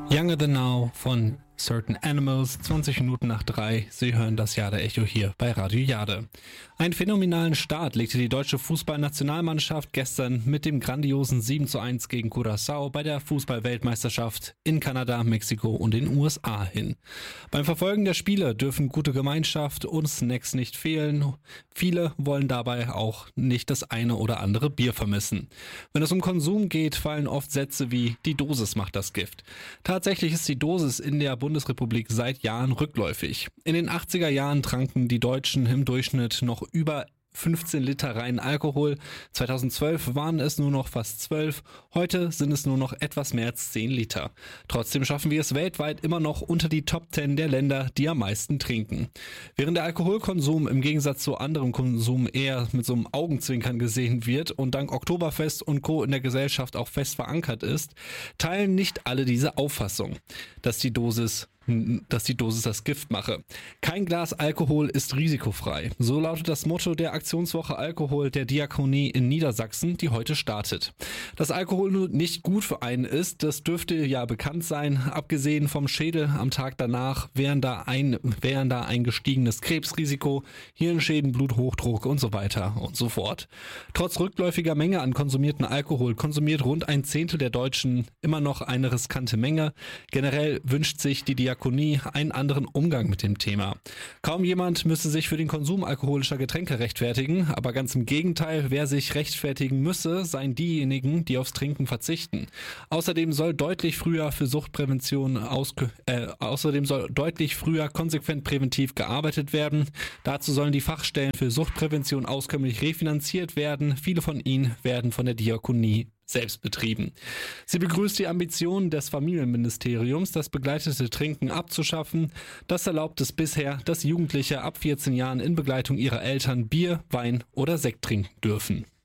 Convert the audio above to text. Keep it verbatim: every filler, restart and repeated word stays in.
Younger Than Now von Certain Animals, zwanzig Minuten nach drei. Sie hören das Jade-Echo hier bei Radio Jade. Einen phänomenalen Start legte die deutsche Fußballnationalmannschaft gestern mit dem grandiosen sieben zu eins gegen Curaçao bei der Fußball-Weltmeisterschaft in Kanada, Mexiko und den U S A hin. Beim Verfolgen der Spiele dürfen gute Gemeinschaft und Snacks nicht fehlen. Viele wollen dabei auch nicht das eine oder andere Bier vermissen. Wenn es um Konsum geht, fallen oft Sätze wie „die Dosis macht das Gift". Tatsächlich ist die Dosis in der Bundesrepublik seit Jahren rückläufig. In den achtziger Jahren tranken die Deutschen im Durchschnitt noch über fünfzehn Liter reinen Alkohol. zweitausendzwölf waren es nur noch fast zwölf. Heute sind es nur noch etwas mehr als zehn Liter. Trotzdem schaffen wir es weltweit immer noch unter die Top zehn der Länder, die am meisten trinken. Während der Alkoholkonsum im Gegensatz zu anderem Konsum eher mit so einem Augenzwinkern gesehen wird und dank Oktoberfest und Co. in der Gesellschaft auch fest verankert ist, teilen nicht alle diese Auffassung, dass die Dosis dass die Dosis das Gift mache. Kein Glas Alkohol ist risikofrei. So lautet das Motto der Aktionswoche Alkohol der Diakonie in Niedersachsen, die heute startet. Dass Alkohol nur nicht gut für einen ist, das dürfte ja bekannt sein. Abgesehen vom Schädel am Tag danach wären da ein, wären da ein gestiegenes Krebsrisiko, Hirnschäden, Bluthochdruck und so weiter und so fort. Trotz rückläufiger Menge an konsumierten Alkohol konsumiert rund ein Zehntel der Deutschen immer noch eine riskante Menge. Generell wünscht sich die Diakonie einen anderen Umgang mit dem Thema. Kaum jemand müsse sich für den Konsum alkoholischer Getränke rechtfertigen, aber ganz im Gegenteil, wer sich rechtfertigen müsse, seien diejenigen, die aufs Trinken verzichten. Außerdem soll deutlich früher für Suchtprävention ausge- äh, außerdem soll deutlich früher konsequent präventiv gearbeitet werden. Dazu sollen die Fachstellen für Suchtprävention auskömmlich refinanziert werden. Viele von ihnen werden von der Diakonie selbst betrieben. Sie begrüßt die Ambition des Familienministeriums, das begleitete Trinken abzuschaffen. Das erlaubt es bisher, dass Jugendliche ab vierzehn Jahren in Begleitung ihrer Eltern Bier, Wein oder Sekt trinken dürfen.